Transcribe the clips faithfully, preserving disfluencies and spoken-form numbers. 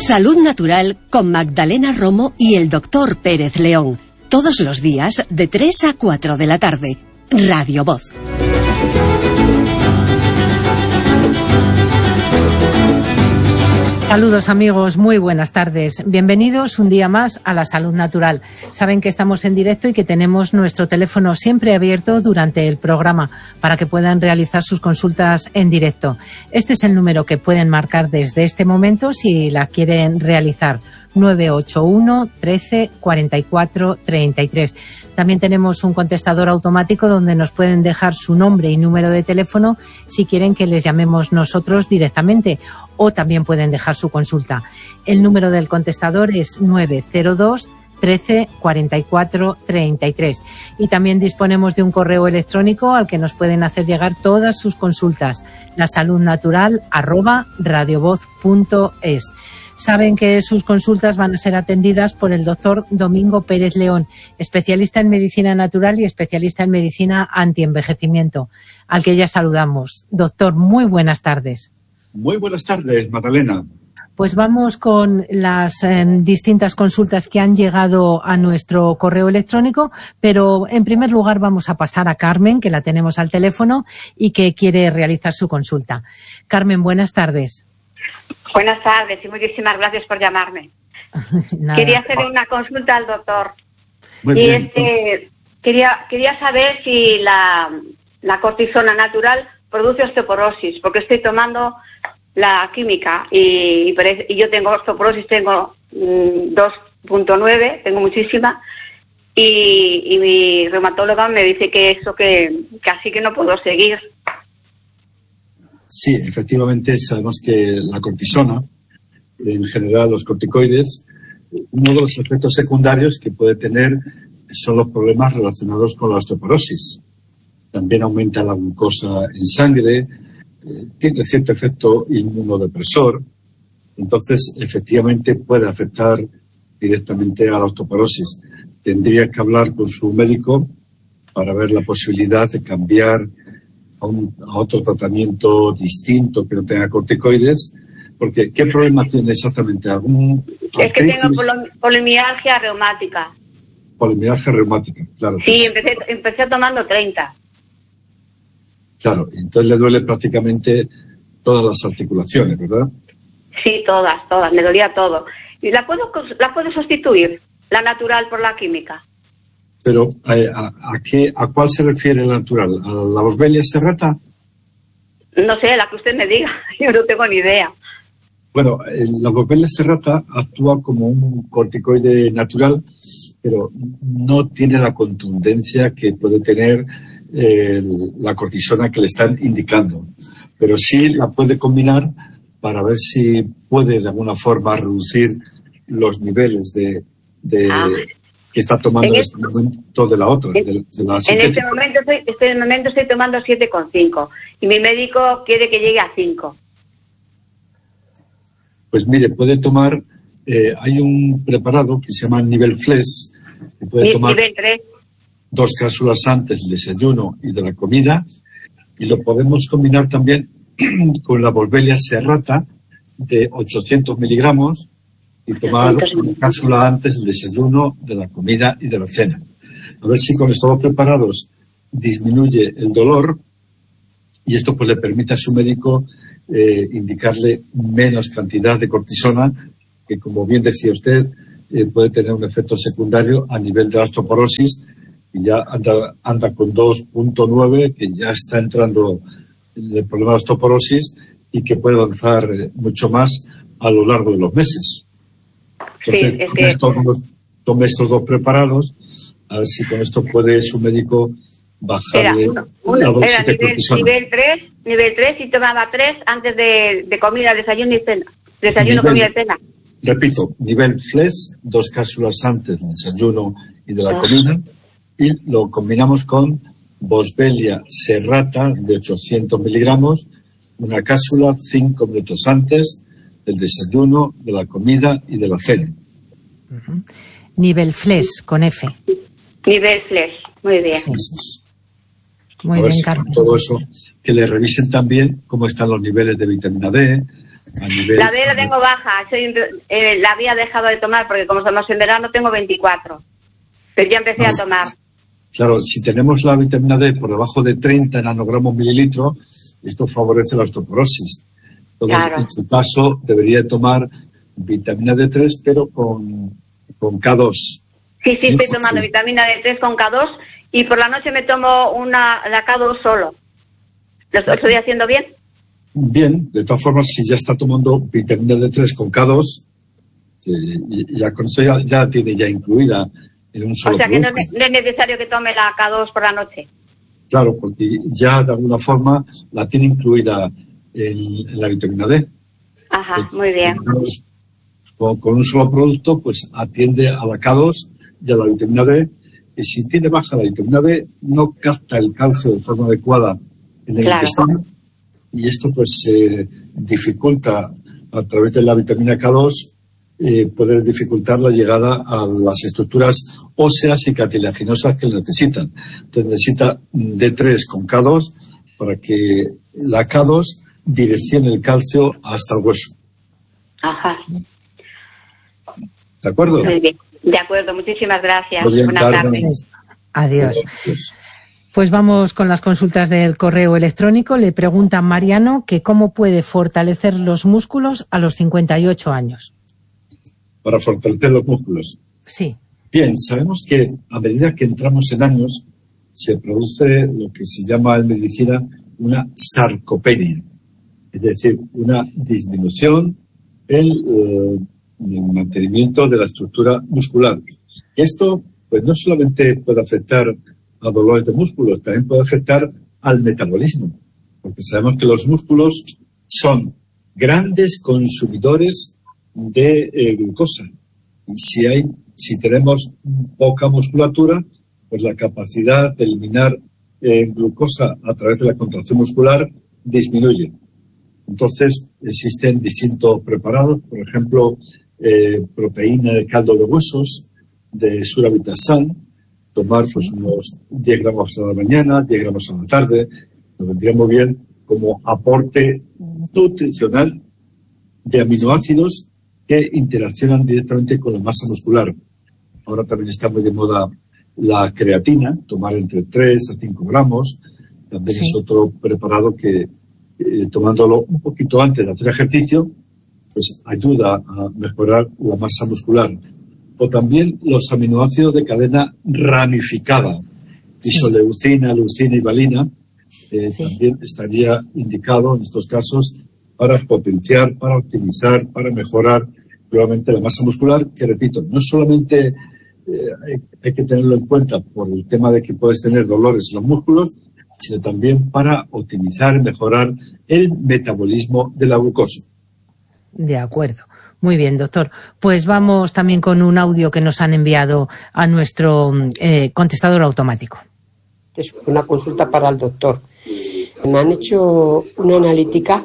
Salud Natural con Magdalena Romo y el doctor Pérez León. Todos los días de tres a cuatro de la tarde. Radio Voz. Saludos amigos, muy buenas tardes. Bienvenidos un día más a la Salud Natural. Saben que estamos en directo y que tenemos nuestro teléfono siempre abierto durante el programa para que puedan realizar sus consultas en directo. Este es el número que pueden marcar desde este momento si la quieren realizar. nueve ocho uno, trece, cuarenta y cuatro, treinta y tres. También tenemos un contestador automático donde nos pueden dejar su nombre y número de teléfono si quieren que les llamemos nosotros directamente, o también pueden dejar su consulta. El número del contestador es nueve cero dos, trece, cuarenta y cuatro, treinta y tres. Y también disponemos de un correo electrónico al que nos pueden hacer llegar todas sus consultas, lasaludnatural arroba radiovoz punto es. Saben que sus consultas van a ser atendidas por el doctor Domingo Pérez León, especialista en medicina natural y especialista en medicina antienvejecimiento, al que ya saludamos. Doctor, muy buenas tardes. Muy buenas tardes, Magdalena. Pues vamos con las eh, distintas consultas que han llegado a nuestro correo electrónico, pero en primer lugar vamos a pasar a Carmen, que la tenemos al teléfono y que quiere realizar su consulta. Carmen, buenas tardes. Buenas tardes y muchísimas gracias por llamarme. Quería hacer una consulta al doctor. Muy y bien. este quería quería saber si la, la cortisona natural produce osteoporosis, porque estoy tomando la química y, y, parece, y yo tengo osteoporosis, tengo mmm, dos punto nueve, tengo muchísima, y, y mi reumatóloga me dice que eso que, que así que no puedo seguir. Sí, efectivamente sabemos que la cortisona, en general los corticoides, uno de los efectos secundarios que puede tener son los problemas relacionados con la osteoporosis. También aumenta la glucosa en sangre, eh, tiene cierto efecto inmunodepresor, entonces efectivamente puede afectar directamente a la osteoporosis. Tendría que hablar con su médico para ver la posibilidad de cambiar A, un, a otro tratamiento distinto que no tenga corticoides, porque ¿qué problema tiene exactamente? ¿Algún es que tengo polimialgia reumática. Polimialgia reumática, claro. Sí, empecé, empecé tomando treinta. Claro, entonces le duele prácticamente todas las articulaciones, ¿verdad? Sí, todas, todas, me dolía todo. ¿Y la puedo, la puedo sustituir, la natural, por la química? Pero, ¿a, a, qué, ¿a cuál se refiere la natural? ¿A la Boswellia serrata? No sé, la que usted me diga. Yo no tengo ni idea. Bueno, la Boswellia serrata actúa como un corticoide natural, pero no tiene la contundencia que puede tener eh, la cortisona que le están indicando. Pero sí la puede combinar para ver si puede de alguna forma reducir los niveles de... de ah. que está tomando en este momento de la otra. En, de, de la en este momento estoy, este momento estoy tomando siete coma cinco y mi médico quiere que llegue a cinco. Pues mire, puede tomar, eh, hay un preparado que se llama Nivel Flex, que puede Ni, tomar nivel tres. Dos cápsulas antes del desayuno y de la comida, y lo podemos combinar también con la Boswellia serrata de ochocientos miligramos, y tomar una cápsula antes del desayuno, de la comida y de la cena. A ver si con estos dos preparados disminuye el dolor y esto pues le permite a su médico eh, indicarle menos cantidad de cortisona, que como bien decía usted, eh, puede tener un efecto secundario a nivel de osteoporosis, y ya anda, anda con dos punto nueve, que ya está entrando el problema de osteoporosis y que puede avanzar eh, mucho más a lo largo de los meses. Entonces, sí, es tome, que... estos, tome estos dos preparados, a ver si con esto puede su médico bajarle era, uno, uno, la dosis era de nivel, cortisona. Nivel tres, nivel tres y tomaba tres antes de, de comida, desayuno y cena. Desayuno, nivel, comida y cena. Repito, nivel Flex, dos cápsulas antes del desayuno y de la comida, y lo combinamos con Boswellia serrata de ochocientos miligramos, una cápsula cinco minutos antes del desayuno, de la comida y de la cena. Uh-huh. Nivel Flex, con F. Nivel Flex, muy bien. Sí. Muy a ver bien, si Carmen. Todo eso, que le revisen también cómo están los niveles de vitamina D, a nivel... La B la tengo baja, soy, eh, la había dejado de tomar porque como estamos en verano tengo veinticuatro, pero ya empecé no, a tomar. Claro, si tenemos la vitamina D por debajo de treinta nanogramos mililitro, esto favorece la osteoporosis. Entonces, claro, en su caso, debería tomar vitamina D tres, pero con, con K dos. Sí, sí, estoy tomando sí. vitamina D tres con K dos y por la noche me tomo una la K dos solo. ¿Lo estoy haciendo bien? Bien, de todas formas, si ya está tomando vitamina D tres con K dos, eh, ya con esto ya, ya tiene ya incluida en un solo O sea, producto. Que no, no es necesario que tome la K dos por la noche. Claro, porque ya de alguna forma la tiene incluida en, en la vitamina D. Ajá, pues, muy bien. Con, con un solo producto, pues atiende a la K dos y a la vitamina D. Y si tiene baja la vitamina D, no capta el calcio de forma adecuada en el claro. intestino. Y esto pues eh, dificulta a través de la vitamina K dos eh, poder dificultar la llegada a las estructuras óseas y cartilaginosas que necesitan. Entonces necesita D tres con K dos para que la K dos direccione el calcio hasta el hueso. Ajá. ¿De acuerdo? Muy bien. De acuerdo, muchísimas gracias. Muy bien, Buenas tardes. Adiós. Adiós. Pues vamos con las consultas del correo electrónico. Le pregunta Mariano que cómo puede fortalecer los músculos a los cincuenta y ocho años. Para fortalecer los músculos. Sí. Bien, sabemos que a medida que entramos en años se produce lo que se llama en medicina una sarcopenia, es decir, una disminución en eh, el mantenimiento de la estructura muscular. Esto, pues no solamente puede afectar a dolores de músculos, también puede afectar al metabolismo, porque sabemos que los músculos son grandes consumidores de eh, glucosa. Y si hay, si tenemos poca musculatura, pues la capacidad de eliminar eh, glucosa a través de la contracción muscular disminuye. Entonces existen distintos preparados, por ejemplo, eh, proteína de caldo de huesos, de Surabitasal, tomar pues unos diez gramos a la mañana, diez gramos a la tarde, nos vendría muy bien como aporte nutricional de aminoácidos que interaccionan directamente con la masa muscular. Ahora también está muy de moda la creatina, tomar entre tres a cinco gramos, también sí. Es otro preparado que eh, tomándolo un poquito antes de hacer ejercicio, pues ayuda a mejorar la masa muscular. O también los aminoácidos de cadena ramificada, isoleucina, leucina y valina, eh, sí. También estaría indicado en estos casos para potenciar, para optimizar, para mejorar nuevamente la masa muscular, que repito, no solamente eh, hay, hay que tenerlo en cuenta por el tema de que puedes tener dolores en los músculos, sino también para optimizar y mejorar el metabolismo de la glucosa. De acuerdo. Muy bien, doctor. Pues vamos también con un audio que nos han enviado a nuestro eh, contestador automático. Es una consulta para el doctor. Me han hecho una analítica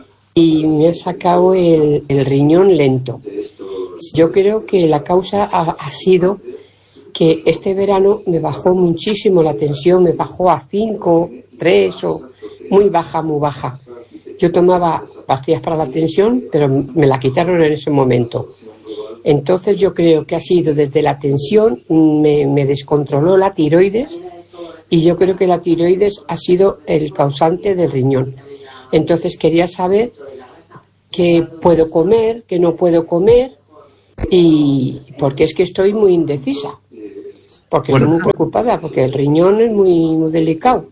y me han sacado el, el riñón lento. Yo creo que la causa ha, ha sido que este verano me bajó muchísimo la tensión, me bajó a cinco, tres o muy baja, muy baja. Yo tomaba pastillas para la tensión, pero me la quitaron en ese momento. Entonces yo creo que ha sido desde la tensión, me, me descontroló la tiroides y yo creo que la tiroides ha sido el causante del riñón. Entonces quería saber qué puedo comer, qué no puedo comer, y porque es que estoy muy indecisa, porque bueno, estoy muy preocupada, porque el riñón es muy, muy delicado.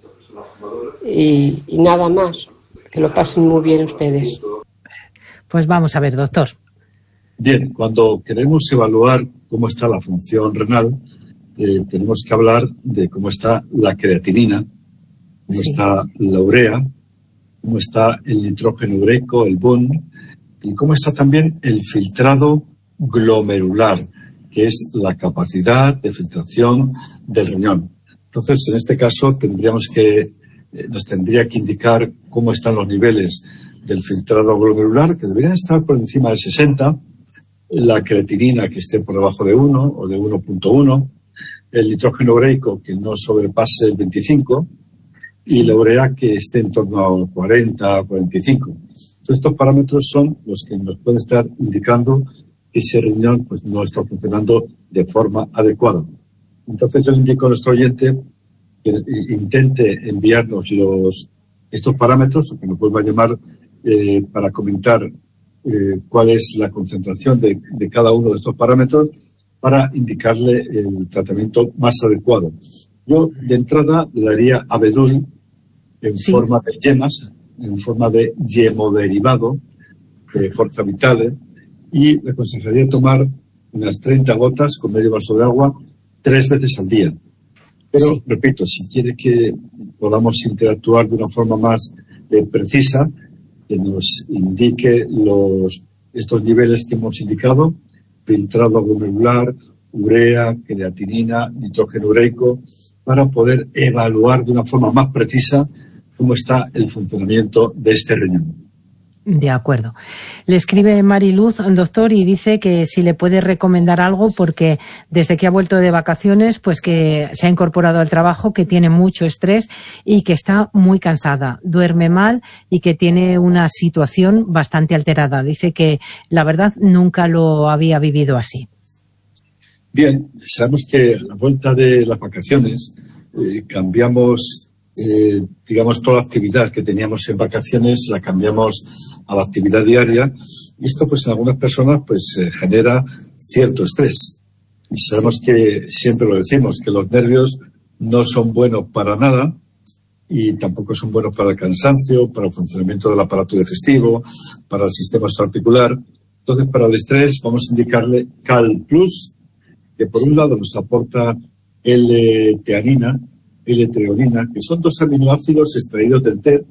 Y, y nada más. Que lo pasen muy bien ustedes. Pues vamos a ver, doctor. Bien, cuando queremos evaluar cómo está la función renal, eh, tenemos que hablar de cómo está la creatinina, cómo sí. está la urea, cómo está el nitrógeno ureico, el B U N, y cómo está también el filtrado glomerular, que es la capacidad de filtración del riñón. Entonces, en este caso, tendríamos que nos tendría que indicar cómo están los niveles del filtrado glomerular, que deberían estar por encima de sesenta, la creatinina que esté por debajo de uno o de uno punto uno, el nitrógeno ureico que no sobrepase el veinticinco y la urea que esté en torno a cuarenta, cuarenta y cinco. Estos parámetros son los que nos pueden estar indicando que ese riñón pues, no está funcionando de forma adecuada. Entonces yo le indico a nuestro oyente que intente enviarnos los, estos parámetros, o que nos vuelva a llamar eh, para comentar eh, cuál es la concentración de, de cada uno de estos parámetros para indicarle el tratamiento más adecuado. Yo, de entrada, le daría abedul en sí. forma de yemas, en forma de yemoderivado, de Forza Vitale, y le aconsejaría tomar unas treinta gotas con medio vaso de agua tres veces al día. Pero, sí. repito, si quiere que podamos interactuar de una forma más eh, precisa, que nos indique los estos niveles que hemos indicado, filtrado glomerular, urea, creatinina, nitrógeno ureico, para poder evaluar de una forma más precisa cómo está el funcionamiento de este riñón. De acuerdo. Le escribe Mariluz, doctor, y dice que si le puede recomendar algo porque desde que ha vuelto de vacaciones, pues que se ha incorporado al trabajo, que tiene mucho estrés y que está muy cansada, duerme mal y que tiene una situación bastante alterada. Dice que la verdad nunca lo había vivido así. Bien, sabemos que a la vuelta de las vacaciones eh, cambiamos Eh, digamos, toda la actividad que teníamos en vacaciones la cambiamos a la actividad diaria, y esto pues en algunas personas pues eh, genera cierto estrés. Y sabemos que, siempre lo decimos, que los nervios no son buenos para nada y tampoco son buenos para el cansancio, para el funcionamiento del aparato digestivo, para el sistema extraarticular. Entonces, para el estrés vamos a indicarle Cal Plus, que por un lado nos aporta L-teanina, L-treonina, que son dos aminoácidos extraídos del té,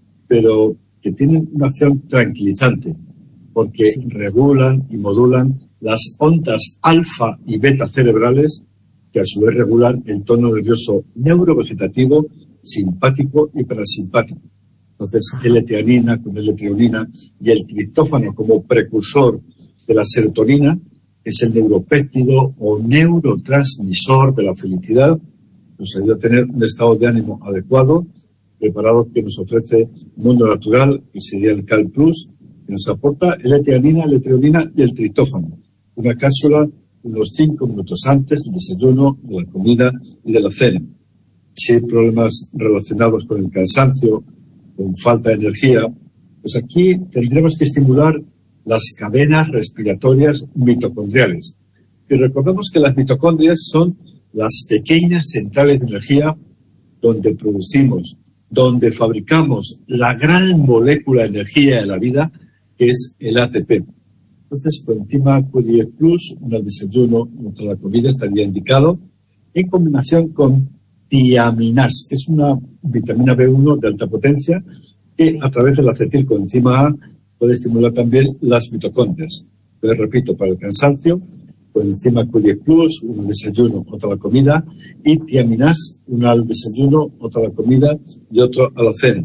pero que tienen una acción tranquilizante, porque sí. regulan y modulan las ondas alfa y beta cerebrales, que a su vez regulan el tono nervioso neurovegetativo, simpático y parasimpático. Entonces, L-teanina con L-treonina y el triptófano como precursor de la serotonina, que es el neuropéptido o neurotransmisor de la felicidad, nos ayuda a tener un estado de ánimo adecuado, preparado, que nos ofrece Mundo Natural, que sería el Cal Plus, que nos aporta L-teanina, L-treonina y el triptófano. Una cápsula unos cinco minutos antes del desayuno, de la comida y de la cena. Si hay problemas relacionados con el cansancio, con falta de energía, pues aquí tendremos que estimular las cadenas respiratorias mitocondriales. Y recordemos que las mitocondrias son las pequeñas centrales de energía donde producimos, donde fabricamos la gran molécula de energía de la vida, que es el A T P. Entonces, coenzima Q diez plus, en el desayuno, entre la comida, estaría indicado, en combinación con tiaminas, que es una vitamina B uno de alta potencia, que a través de la acetilcoenzima A puede estimular también las mitocondrias. Pero repito, para el cansancio, coenzima Q diez plus, uno al desayuno, otro a la comida, y tiaminas, uno al desayuno, otro a la comida y otro a la cena.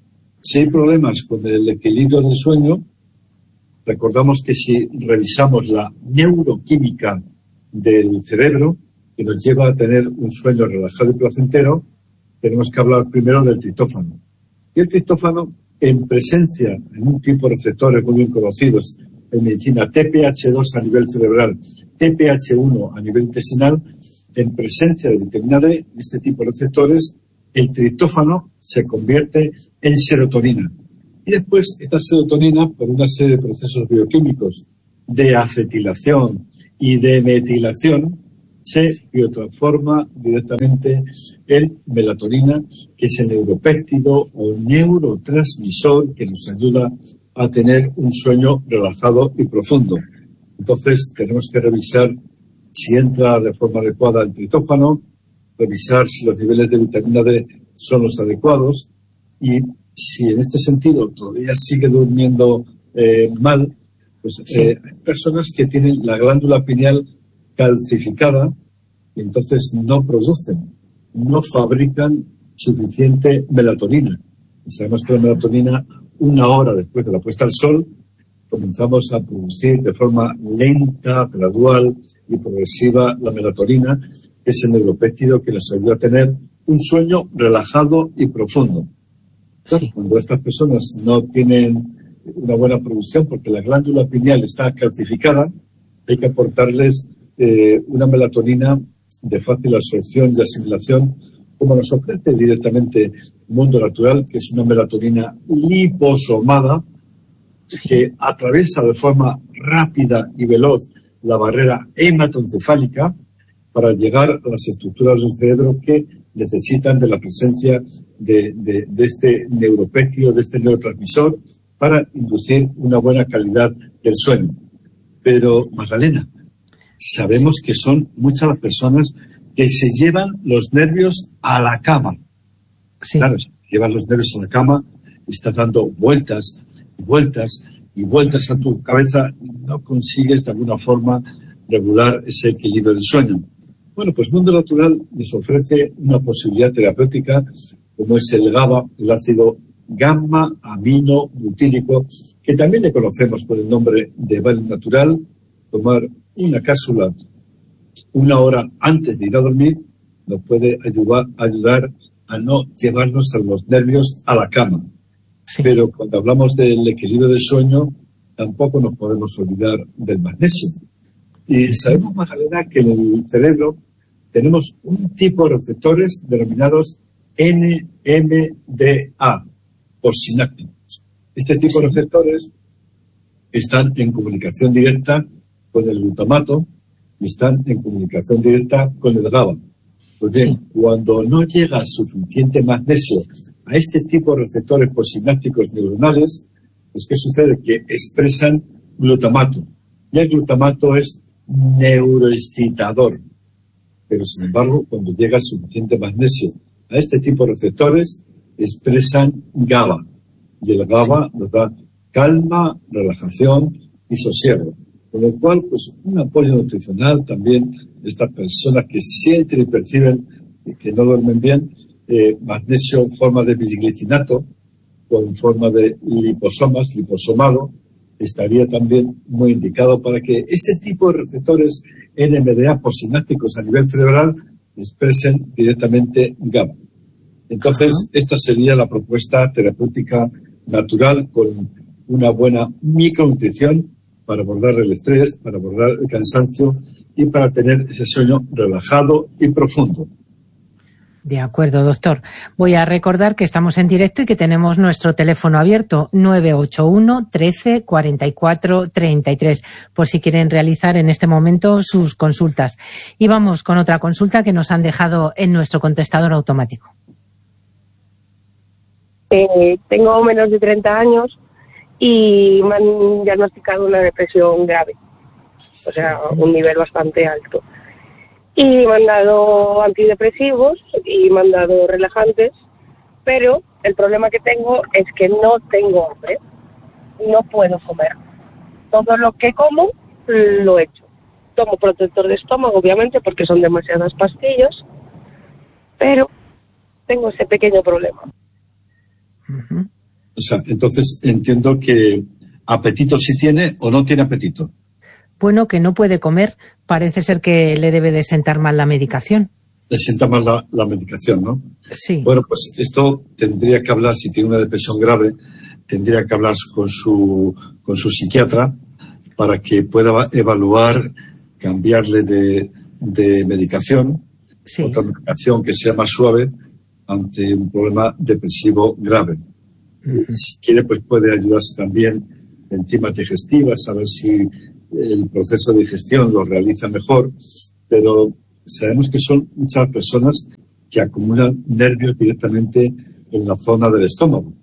Si hay problemas con el equilibrio del sueño, recordamos que si revisamos la neuroquímica del cerebro, que nos lleva a tener un sueño relajado y placentero, tenemos que hablar primero del triptófano. Y el triptófano, en presencia en un tipo de receptores muy bien conocidos en medicina, T P H dos a nivel cerebral, T P H uno a nivel intestinal, en presencia de vitamina D, este tipo de receptores, el triptófano se convierte en serotonina. Y después, esta serotonina, por una serie de procesos bioquímicos de acetilación y de metilación, se biotransforma directamente en melatonina, que es el neuropéptido o neurotransmisor que nos ayuda a tener un sueño relajado y profundo. Entonces, tenemos que revisar si entra de forma adecuada el triptófano, revisar si los niveles de vitamina D son los adecuados, y si en este sentido todavía sigue durmiendo eh, mal, pues sí. eh, hay personas que tienen la glándula pineal calcificada y entonces no producen, no fabrican suficiente melatonina. Y sabemos que la melatonina, una hora después de la puesta al sol, comenzamos a producir de forma lenta, gradual y progresiva la melatonina, que es el neuropéptido que nos ayuda a tener un sueño relajado y profundo. Sí. Cuando estas personas no tienen una buena producción, porque la glándula pineal está calcificada, hay que aportarles eh, una melatonina de fácil absorción y asimilación, como nos ofrece directamente Mundo Natural, que es una melatonina liposomada que atraviesa de forma rápida y veloz la barrera hematoencefálica para llegar a las estructuras del cerebro que necesitan de la presencia de, de, de este neuropéptido, de este neurotransmisor, para inducir una buena calidad del sueño. Pero, Magdalena, sabemos que son muchas las personas que se llevan los nervios a la cama. Sí. Claro, llevan los nervios a la cama y estás dando vueltas y vueltas y vueltas a tu cabeza y no consigues de alguna forma regular ese equilibrio del sueño. Bueno, pues Mundo Natural les ofrece una posibilidad terapéutica como es el GABA, el ácido gamma-amino-butírico, que también le conocemos por el nombre de Vale Natural. Tomar una cápsula una hora antes de ir a dormir nos puede ayudar, ayudar a no llevarnos a los nervios a la cama. Sí. Pero cuando hablamos del equilibrio del sueño, tampoco nos podemos olvidar del magnesio. Y sabemos, Magdalena, que en el cerebro tenemos un tipo de receptores denominados N M D A, postsinápticos. Este tipo de receptores están en comunicación directa con el glutamato y están en comunicación directa con el GABA. Pues bien, sí. Cuando no llega suficiente magnesio a este tipo de receptores postsinápticos neuronales, pues ¿qué sucede? Que expresan glutamato. Y el glutamato es neuroexcitador. Pero, sin embargo, cuando llega suficiente magnesio a este tipo de receptores, expresan GABA. Y el GABA sí. nos da calma, relajación y sosiego. Con lo cual, pues, un apoyo nutricional también de estas personas que sienten y perciben que no duermen bien, eh, magnesio en forma de bisglicinato o en forma de liposomas, liposomado, estaría también muy indicado para que ese tipo de receptores N M D A postsinápticos a nivel cerebral expresen directamente GABA. Entonces, uh-huh. esta sería la propuesta terapéutica natural con una buena micronutrición para abordar el estrés, para abordar el cansancio y para tener ese sueño relajado y profundo. De acuerdo, doctor. Voy a recordar que estamos en directo y que tenemos nuestro teléfono abierto nueve ocho uno, trece, cuarenta y cuatro, treinta y tres, por si quieren realizar en este momento sus consultas. Y vamos con otra consulta que nos han dejado en nuestro contestador automático. Eh, tengo menos de treinta años y me han diagnosticado una depresión grave, o sea, un nivel bastante alto. Y me han dado antidepresivos y me han dado relajantes, pero el problema que tengo es que no tengo hambre, no puedo comer. Todo lo que como lo echo. Tomo protector de estómago, obviamente, porque son demasiadas pastillas, pero tengo ese pequeño problema. Uh-huh. O sea, entonces entiendo que apetito sí tiene o no tiene apetito. Bueno, que no puede comer, parece ser que le debe de sentar mal la medicación. Le sienta mal la, la medicación, ¿no? Sí. Bueno, pues esto tendría que hablar, si tiene una depresión grave, tendría que hablar con su, con su psiquiatra para que pueda evaluar, cambiarle de, de medicación, sí. otra medicación que sea más suave ante un problema depresivo grave. Uh-huh. Y si quiere, pues puede ayudarse también en enzimas digestivas, a ver si el proceso de digestión lo realiza mejor, pero sabemos que son muchas personas que acumulan nervios directamente en la zona del estómago.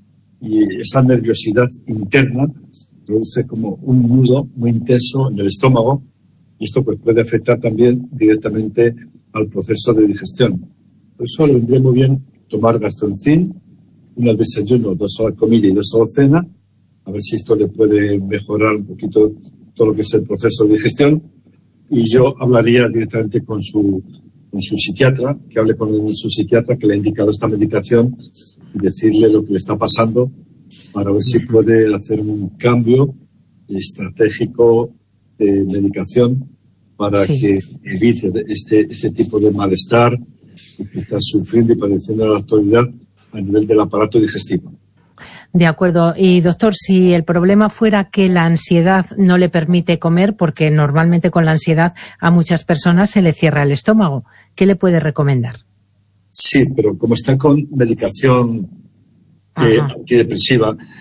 Y esa nerviosidad interna produce como un nudo muy intenso en el estómago, y esto pues puede afectar también directamente al proceso de digestión. Por eso le vendría muy bien tomar Gastroncin, una al desayuno, dos a la comida y dos a la cena, a ver si esto le puede mejorar un poquito todo lo que es el proceso de digestión, y yo hablaría directamente con su, con su psiquiatra, que hable con su psiquiatra que le ha indicado esta medicación y decirle lo que le está pasando para ver si puede hacer un cambio estratégico de medicación para sí. que evite este, este tipo de malestar que está sufriendo y padeciendo en la actualidad a nivel del aparato digestivo. De acuerdo. Y doctor, si el problema fuera que la ansiedad no le permite comer, porque normalmente con la ansiedad a muchas personas se le cierra el estómago, ¿qué le puede recomendar? Sí, pero como está con medicación eh, antidepresiva,